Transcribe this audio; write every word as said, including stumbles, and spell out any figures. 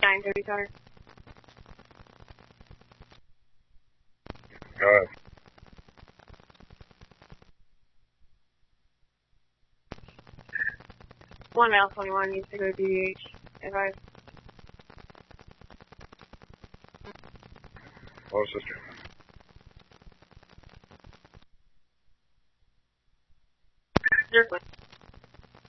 nine thirty Cutter. Go ahead. One male twenty-one needs to go to B D H. Advise. Hello, sister. Zerkland.